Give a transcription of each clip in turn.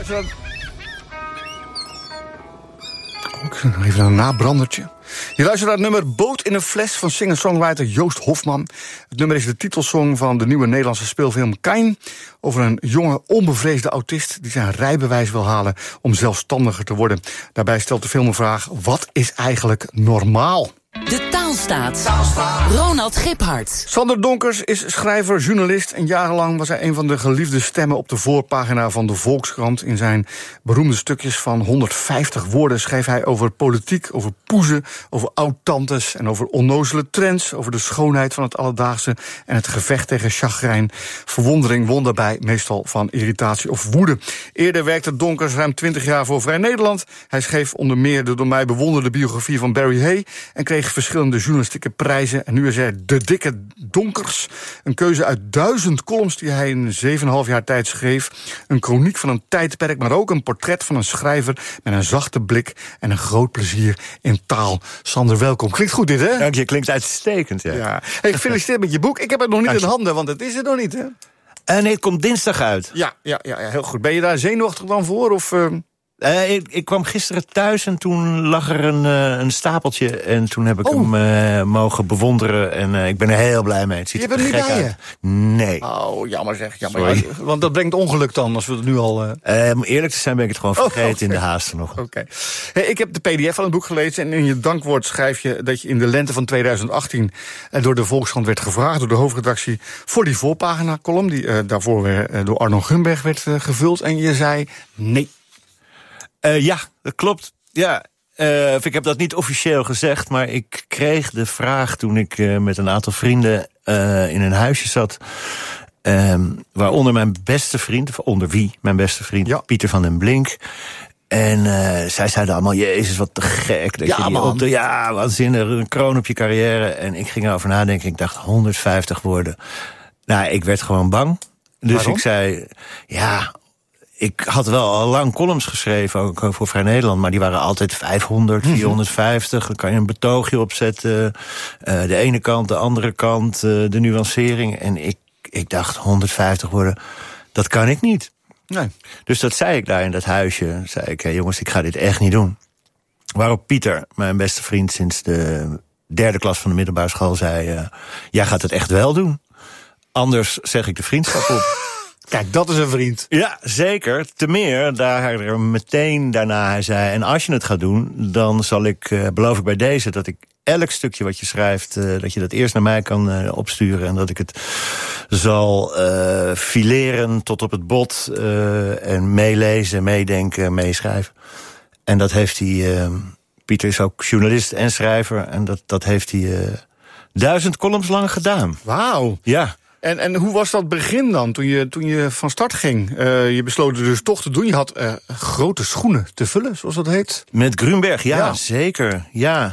luistert... Even een nabrandertje. Je luistert naar het nummer Boot in een fles van singer-songwriter Joost Hofman. Het nummer is de titelsong van de nieuwe Nederlandse speelfilm Kain, over een jonge, onbevreesde autist die zijn rijbewijs wil halen om zelfstandiger te worden. Daarbij stelt de film een vraag: wat is eigenlijk normaal? De Taalstaat. Ronald Giphart. Sander Donkers is schrijver, journalist en jarenlang was hij een van de geliefde stemmen op de voorpagina van de Volkskrant. In zijn beroemde stukjes van 150 woorden schreef hij over politiek, over poezen, over oud-tantes en over onnozele trends, over de schoonheid van het alledaagse en het gevecht tegen chagrijn. Verwondering won daarbij meestal van irritatie of woede. Eerder werkte Donkers ruim 20 jaar voor Vrij Nederland. Hij schreef onder meer de door mij bewonderde biografie van Barry Hay en kreeg verschillende journalistieke prijzen. En nu is er De Dikke Donkers. Een keuze uit 1000 columns die hij in 7,5 jaar tijd schreef. Een kroniek van een tijdperk, maar ook een portret van een schrijver met een zachte blik en een groot plezier in taal. Sander, welkom. Klinkt goed dit, hè? Dank je, klinkt uitstekend, ja. Hey, gefeliciteerd met je boek. Ik heb het nog niet in handen, want het is er nog niet, hè? Nee, het komt dinsdag uit. Ja, heel goed. Ben je daar zenuwachtig dan voor? Of... Ik kwam gisteren thuis en toen lag er een stapeltje. En toen heb ik hem mogen bewonderen. En ik ben er heel blij mee. Het ziet je bent er niet gek bij uit. Nee. Oh, jammer zeg. Jammer. Want dat brengt ongeluk dan, als we het nu al... Om eerlijk te zijn ben ik het gewoon vergeten in de haast nog. Oké. Hey, ik heb de pdf van het boek gelezen. En in je dankwoord schrijf je dat je in de lente van 2018... door de Volkskrant werd gevraagd, door de hoofdredactie... voor die voorpagina-column, die daarvoor weer door Arno Gunberg werd gevuld. En je zei nee. Ja, dat klopt. Ja, ik heb dat niet officieel gezegd, maar ik kreeg de vraag toen ik met een aantal vrienden in een huisje zat. Waaronder mijn beste vriend, of onder wie mijn beste vriend, ja. Pieter van den Blink. En zij zeiden allemaal, jezus, wat te gek. Dat je die waanzinnig, een kroon op je carrière. En ik ging erover nadenken, ik dacht 150 woorden. Nou, ik werd gewoon bang. Dus waarom? Ik zei, ik had wel al lang columns geschreven, ook voor Vrij Nederland... maar die waren altijd 500, 450. Dan kan je een betoogje opzetten. De ene kant, de andere kant, de nuancering. En ik dacht, 150 woorden, dat kan ik niet. Nee. Dus dat zei ik daar in dat huisje. Zei ik, jongens, ik ga dit echt niet doen. Waarop Pieter, mijn beste vriend sinds de 3e klas van de middelbare school... zei, jij gaat het echt wel doen. Anders zeg ik de vriendschap op. Kijk, dat is een vriend. Ja, zeker. Te meer, daar meteen daarna hij zei... en als je het gaat doen, dan zal ik, beloof ik bij deze... dat ik elk stukje wat je schrijft, dat je dat eerst naar mij kan opsturen... en dat ik het zal fileren tot op het bot... en meelezen, meedenken, meeschrijven. En dat heeft hij... Pieter is ook journalist en schrijver... en dat heeft hij 1000 columns lang gedaan. Wauw. Ja. En hoe was dat begin dan, toen je van start ging? Je besloot het dus toch te doen. Je had grote schoenen te vullen, zoals dat heet. Met Grunberg, ja. Zeker. Ja.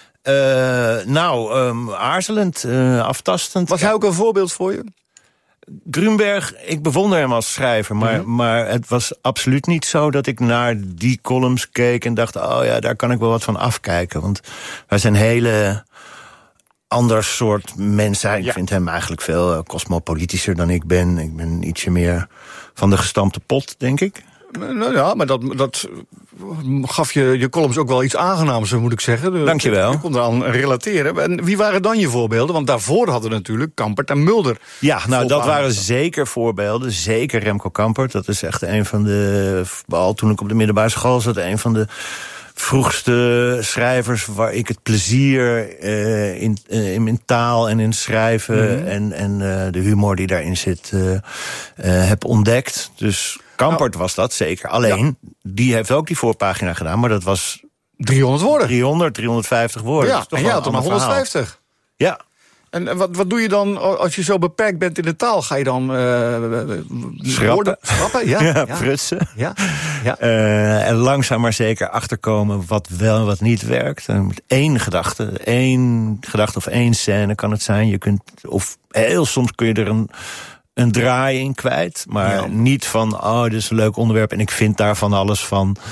Aarzelend, aftastend. Was hij ook een voorbeeld voor je? Grunberg, ik bewonder hem als schrijver, maar het was absoluut niet zo dat ik naar die columns keek en dacht, daar kan ik wel wat van afkijken. Want wij zijn hele ander soort mensen. Ik vind hem eigenlijk veel cosmopolitischer dan ik ben. Ik ben ietsje meer van de gestampte pot, denk ik. Nou ja, maar dat gaf je columns ook wel iets aangenaams, moet ik zeggen. Dank je wel. Je kon eraan relateren. En wie waren dan je voorbeelden? Want daarvoor hadden we natuurlijk Kampert en Mulder. Ja, nou, dat waren zeker voorbeelden. Zeker Remco Kampert. Dat is echt een van de... Al toen ik op de middelbare school zat, een van de vroegste schrijvers waar ik het plezier in taal en in schrijven en de humor die daarin zit heb ontdekt. Dus Kampert was dat zeker. Alleen, die heeft ook die voorpagina gedaan, maar dat was 300 woorden. 350 woorden. Ja, en jij had er maar 150. Ja. En wat doe je dan als je zo beperkt bent in de taal? Ga je dan schrappen? Ja, prutsen. Ja. En langzaam maar zeker achterkomen wat wel en wat niet werkt. En met één gedachte of één scène kan het zijn. Je kunt, of heel soms kun je er een draai in kwijt. Maar niet van, dit is een leuk onderwerp en ik vind daar van alles van.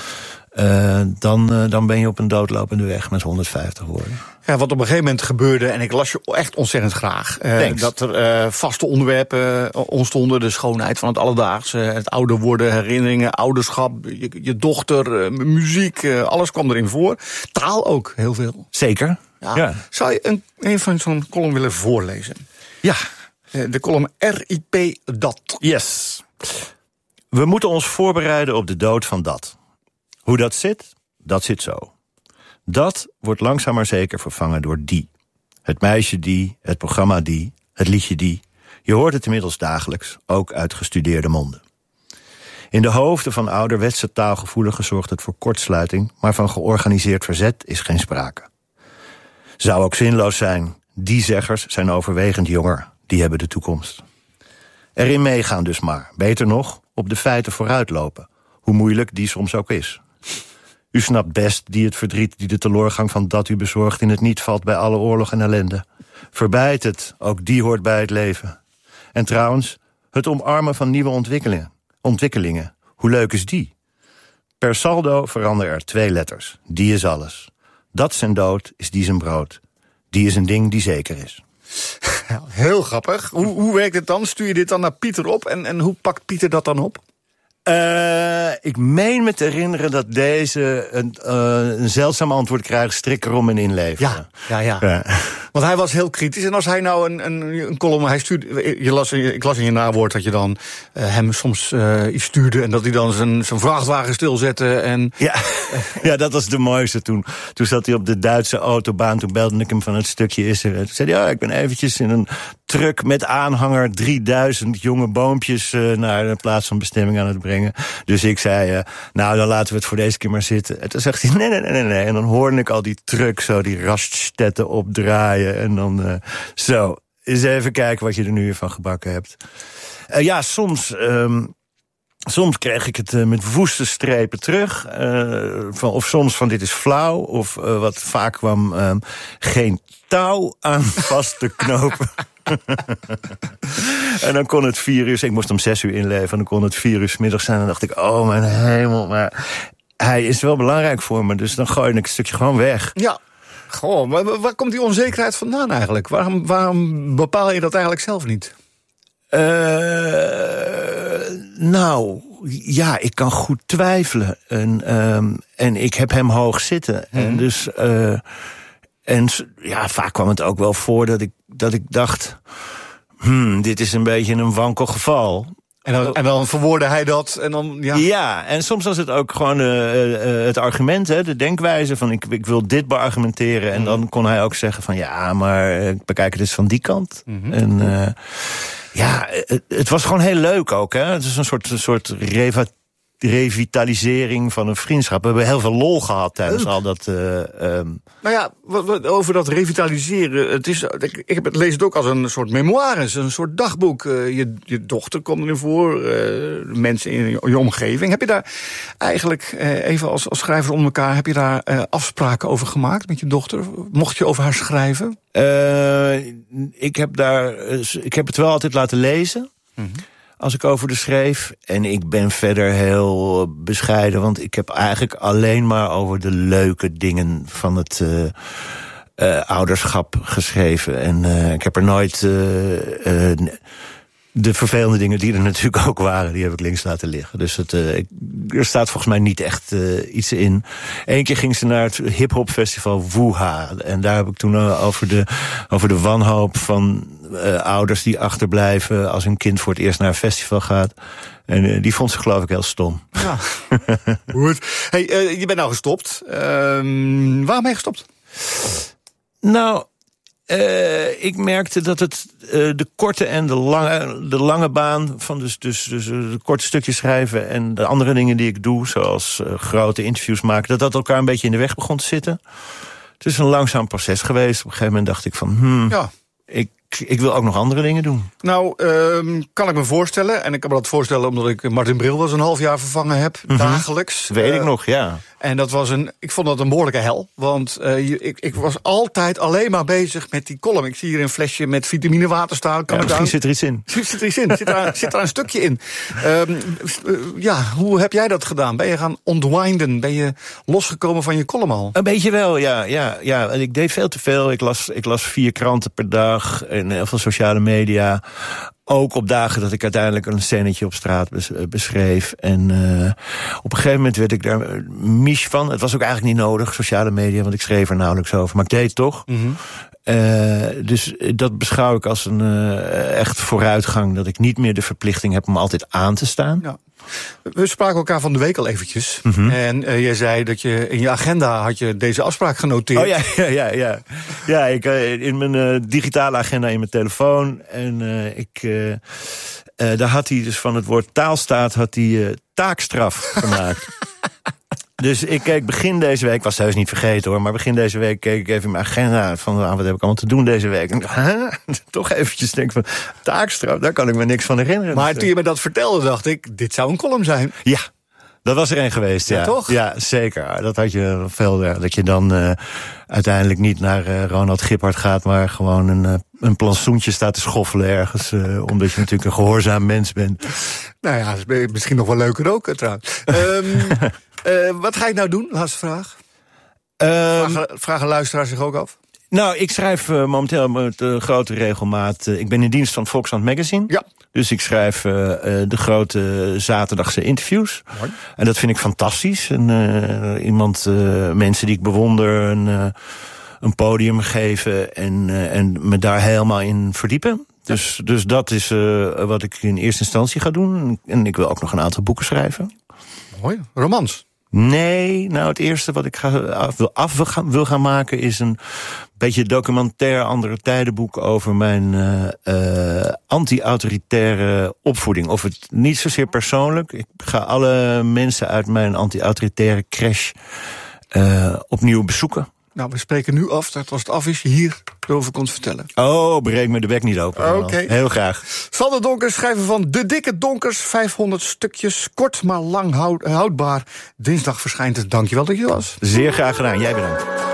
dan ben je op een doodlopende weg met 150 woorden. Ja, wat op een gegeven moment gebeurde, en ik las je echt ontzettend graag, dat er vaste onderwerpen ontstonden. De schoonheid van het alledaagse, het ouder worden, herinneringen, ouderschap, je dochter, muziek, alles kwam erin voor. Taal ook, heel veel. Zeker. Ja. Zou je een van zo'n column willen voorlezen? Ja. De column RIP dat. Yes. We moeten ons voorbereiden op de dood van dat. Hoe dat zit zo. Dat wordt langzaam maar zeker vervangen door die. Het meisje die, het programma die, het liedje die. Je hoort het inmiddels dagelijks, ook uit gestudeerde monden. In de hoofden van ouderwetse taalgevoeligen zorgt het voor kortsluiting, maar van georganiseerd verzet is geen sprake. Zou ook zinloos zijn. Die zeggers zijn overwegend jonger, die hebben de toekomst. Erin meegaan dus maar, beter nog, op de feiten vooruitlopen, hoe moeilijk die soms ook is. U snapt best die het verdriet die de teloorgang van dat u bezorgt in het niet valt bij alle oorlog en ellende. Verbijt het, ook die hoort bij het leven. En trouwens, het omarmen van nieuwe ontwikkelingen. Hoe leuk is die? Per saldo veranderen er 2 letters. Die is alles. Dat zijn dood is die zijn brood. Die is een ding die zeker is. Heel grappig. Hoe werkt het dan? Stuur je dit dan naar Pieter op? En hoe pakt Pieter dat dan op? Ik meen me te herinneren dat deze een zeldzaam antwoord krijgt, strik erom en inleveren. Ja. Want hij was heel kritisch. En als hij nou een column, hij stuurde, ik las in je nawoord dat je dan hem soms iets stuurde en dat hij dan zijn vrachtwagen stilzette. En ja, dat was de mooiste toen. Toen zat hij op de Duitse autobaan, toen belde ik hem van het stukje is er. Toen zei hij, ik ben eventjes in een truck met aanhanger 3000 jonge boompjes naar de plaats van bestemming aan het brengen. Dus ik zei, nou dan laten we het voor deze keer maar zitten. En toen zegt hij, nee. En dan hoorde ik al die truck zo, die raststetten opdraaien. En dan zo, eens even kijken wat je er nu weer van gebakken hebt. Soms kreeg ik het met woeste strepen terug. Of soms van dit is flauw. Of wat vaak kwam, geen touw aan vast te knopen. En dan kon het 4 uur, ik moest om 6 uur inleveren. En dan kon het 4 uur 's middags zijn. En dan dacht ik, oh mijn hemel, maar hij is wel belangrijk voor me. Dus dan gooi ik een stukje gewoon weg. Ja. Goh, maar waar komt die onzekerheid vandaan eigenlijk? Waarom bepaal je dat eigenlijk zelf niet? Nou, ja, ik kan goed twijfelen. En ik heb hem hoog zitten. En dus, vaak kwam het ook wel voor dat ik dacht, dit is een beetje een wankel geval. En dan verwoordde hij dat en dan, ja. Ja, en soms was het ook gewoon het argument, de denkwijze van ik wil dit beargumenteren. En dan kon hij ook zeggen van ja, maar ik bekijk het eens van die kant. En het was gewoon heel leuk ook. Hè? Het is een soort revitalisering van een vriendschap. We hebben heel veel lol gehad tijdens al dat. Nou ja, over dat revitaliseren. Ik lees het ook als een soort memoires, een soort dagboek. Je dochter komt erin voor, mensen in je omgeving. Heb je daar eigenlijk, even als schrijvers onder elkaar, heb je daar afspraken over gemaakt met je dochter? Mocht je over haar schrijven? Ik heb het wel altijd laten lezen. Als ik over de schreef. En ik ben verder heel bescheiden. Want ik heb eigenlijk alleen maar over de leuke dingen van het ouderschap geschreven. En ik heb er nooit de vervelende dingen die er natuurlijk ook waren, die heb ik links laten liggen. Dus er staat volgens mij niet echt iets in. Eén keer ging ze naar het hip-hop-festival Wuha. En daar heb ik toen over de wanhoop van ouders die achterblijven als hun kind voor het eerst naar een festival gaat. En die vond ze geloof ik heel stom. Ja. Goed. Hey, je bent nou gestopt. Waarom ben je gestopt? Nou, ik merkte dat het de korte en de lange baan van dus de korte stukjes schrijven en de andere dingen die ik doe, zoals grote interviews maken, dat elkaar een beetje in de weg begon te zitten. Het is een langzaam proces geweest. Op een gegeven moment dacht ik van, ik wil ook nog andere dingen doen. Nou, kan ik me voorstellen. En ik kan me dat voorstellen omdat ik Martin Bril wel eens een half jaar vervangen heb. Dagelijks. Weet ik nog, ja. En ik vond dat een behoorlijke hel. Want ik was altijd alleen maar bezig met die column. Ik zie hier een flesje met vitaminewater staan. Misschien zit er iets in. Zit er een stukje in. Hoe heb jij dat gedaan? Ben je gaan ontwinden? Ben je losgekomen van je column al? Een beetje wel, ja. Ik deed veel te veel. Ik las 4 kranten per dag en heel veel sociale media. Ook op dagen dat ik uiteindelijk een scènetje op straat beschreef. En op een gegeven moment werd ik daar mies van. Het was ook eigenlijk niet nodig, sociale media, want ik schreef er nauwelijks over. Maar ik deed het toch. Mm-hmm. Dus dat beschouw ik als een echt vooruitgang. Dat ik niet meer de verplichting heb om altijd aan te staan. Ja. We spraken elkaar van de week al eventjes. Mm-hmm. En jij zei dat je in je agenda had je deze afspraak genoteerd. Oh ja. Ja, ik in mijn digitale agenda in mijn telefoon. En daar had hij dus van het woord taalstaat taakstraf gemaakt. Dus ik keek begin deze week, was zelfs niet vergeten hoor, maar begin deze week keek ik even in mijn agenda van wat heb ik allemaal te doen deze week. En toch eventjes denk van taakstraf, daar kan ik me niks van herinneren. Maar toen je me dat vertelde, dacht ik, dit zou een column zijn. Ja. Dat was er een geweest, ja. Toch? Ja, zeker. Dat had je veel. Dat je dan uiteindelijk niet naar Ronald Giphart gaat, maar gewoon een plantsoentje staat te schoffelen ergens. Omdat je natuurlijk een gehoorzaam mens bent. Nou ja, dat is misschien nog wel leuker ook, trouwens. Wat ga je nou doen? Laatste vraag. Vragen luisteraars zich ook af? Nou, ik schrijf momenteel met grote regelmaat. Ik ben in dienst van Volkskrant Magazine. Ja. Dus ik schrijf de grote zaterdagse interviews. Mooi. En dat vind ik fantastisch. En mensen die ik bewonder een podium geven en me daar helemaal in verdiepen. Dus dat is wat ik in eerste instantie ga doen. En ik wil ook nog een aantal boeken schrijven. Mooi. Romans? Nee, nou het eerste wat ik wil gaan maken is een beetje documentair andere tijdenboek over mijn anti-autoritaire opvoeding. Of het niet zozeer persoonlijk. Ik ga alle mensen uit mijn anti-autoritaire crash opnieuw bezoeken. Nou, we spreken nu af dat als het af is, je hier erover komt vertellen. Oh, breek me de bek niet open. Oké. Heel graag. Sander Donkers, schrijver van De Dikke Donkers. 500 stukjes, kort maar lang houdbaar. Dinsdag verschijnt het. Dankjewel dat je er was. Zeer graag gedaan. Jij bedankt.